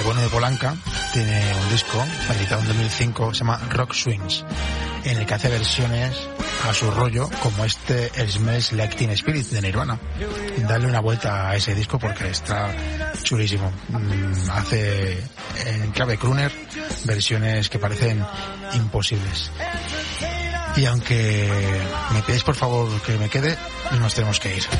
bueno de Polanca tiene un disco editado en 2005, se llama Rock Swings, en el que hace versiones a su rollo, como este Smells Like Teen Spirit de Nirvana. Dale una vuelta a ese disco porque está chulísimo. Hace en clave crooner versiones que parecen imposibles. Y aunque me pedís por favor que me quede, nos tenemos que ir.